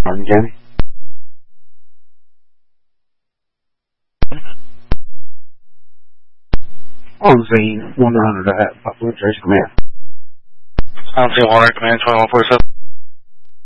Martin County. On scene, 100 at Poplar Church Command. On scene 100, Command 2147.